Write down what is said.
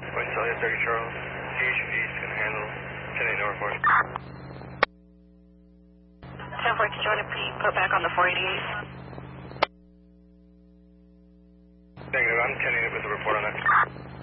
Going to Celsius 30 Charles. CHP is going to handle 10-8 Norfolk. 10-4, did you want to be put back on the 488? Negative, I'm 10-8 with the report on that.